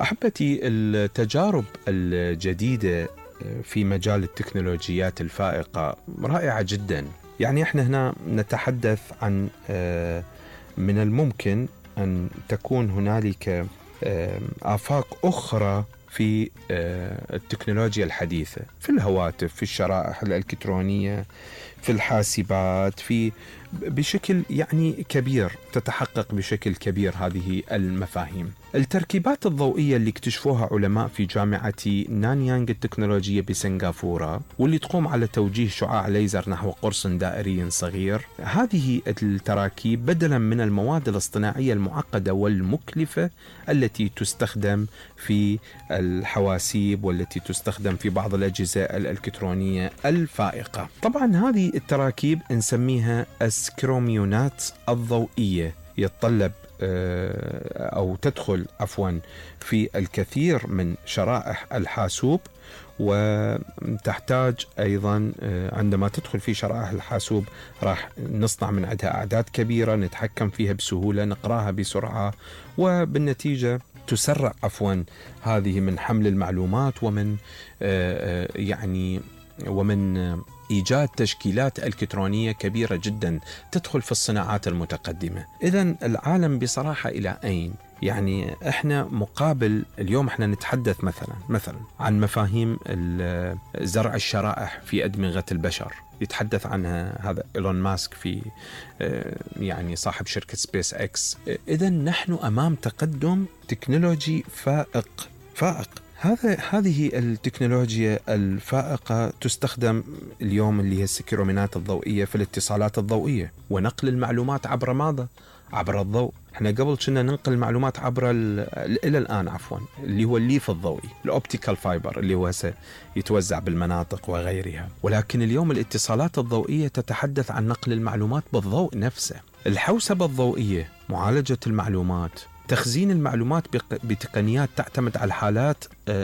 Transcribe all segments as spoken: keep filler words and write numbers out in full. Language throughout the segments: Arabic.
أحبتي، التجارب الجديدة في مجال التكنولوجيات الفائقة رائعة جدا. يعني احنا هنا نتحدث عن من الممكن أن تكون هنالك آفاق أخرى في التكنولوجيا الحديثة، في الهواتف، في الشرائح الإلكترونية، في الحاسبات، في بشكل يعني كبير تتحقق بشكل كبير هذه المفاهيم. التركيبات الضوئية اللي اكتشفوها علماء في جامعة نانيانغ التكنولوجية بسنغافورة، واللي تقوم على توجيه شعاع ليزر نحو قرص دائري صغير، هذه التراكيب بدلا من المواد الاصطناعية المعقدة والمكلفة التي تستخدم في الحواسيب والتي تستخدم في بعض الأجهزة الإلكترونية الفائقة. طبعا هذه التراكيب نسميها السكروميونات الضوئية، يتطلب أو تدخل عفوا في الكثير من شرائح الحاسوب، وتحتاج أيضا عندما تدخل في شرائح الحاسوب راح نصنع من عندها أعداد كبيرة نتحكم فيها بسهولة، نقراها بسرعة، وبالنتيجة تسرع عفوا هذه من حمل المعلومات ومن يعني ومن إيجاد تشكيلات إلكترونية كبيرة جدا تدخل في الصناعات المتقدمة. إذن العالم بصراحة إلى أين؟ يعني إحنا مقابل اليوم إحنا نتحدث مثلا مثلا عن مفاهيم زرع الشرائح في أدمغة البشر، يتحدث عنها هذا إيلون ماسك في يعني صاحب شركة سبيس إكس. إذن نحن أمام تقدم تكنولوجي فائق فائق. هذا هذه التكنولوجيا الفائقة تستخدم اليوم اللي هي السكرومينات الضوئية في الاتصالات الضوئية ونقل المعلومات عبر ماذا؟ عبر الضوء. احنا قبل كنا ننقل المعلومات عبر إلى الآن عفوا اللي هو الليف الضوئي، الأوبتيكال فايبر، اللي هو يتوزع بالمناطق وغيرها. ولكن اليوم الاتصالات الضوئية تتحدث عن نقل المعلومات بالضوء نفسه. الحوسبة الضوئية، معالجة المعلومات، تخزين المعلومات بتقنيات تعتمد على الحالات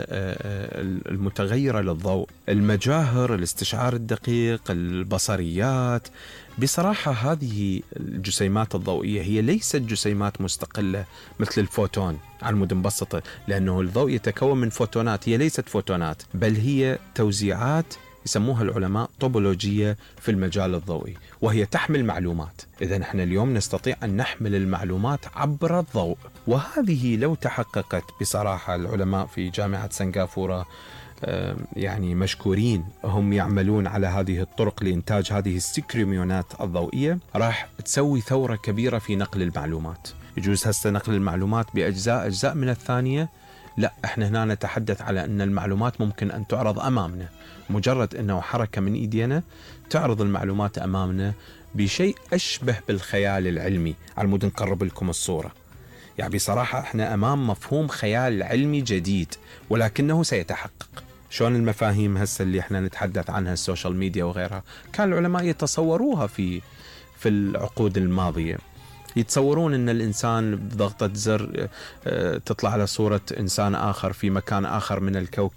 المتغيرة للضوء، المجاهر، الاستشعار الدقيق، البصريات. بصراحة هذه الجسيمات الضوئية هي ليست جسيمات مستقلة مثل الفوتون على المدى مبسطة، لأنه الضوء يتكون من فوتونات، هي ليست فوتونات بل هي توزيعات يسموها العلماء طوبولوجية في المجال الضوئي، وهي تحمل معلومات. إذن احنا اليوم نستطيع أن نحمل المعلومات عبر الضوء، وهذه لو تحققت بصراحة العلماء في جامعة سنغافورة يعني مشكورين، هم يعملون على هذه الطرق لإنتاج هذه السكروميونات الضوئية، راح تسوي ثورة كبيرة في نقل المعلومات. يجوز هسه نقل المعلومات بأجزاء أجزاء من الثانية، لا، احنا هنا نتحدث على أن المعلومات ممكن أن تعرض أمامنا، مجرد أنه حركة من إيدينا تعرض المعلومات أمامنا بشيء أشبه بالخيال العلمي. على مود نقرب لكم الصورة، يعني بصراحة احنا أمام مفهوم خيال علمي جديد ولكنه سيتحقق. شلون المفاهيم هسه اللي احنا نتحدث عنها، السوشيال ميديا وغيرها، كان العلماء يتصوروها في في العقود الماضية، يتصورون أن الإنسان بضغطة زر تطلع على صورة إنسان آخر في مكان آخر من الكوكب،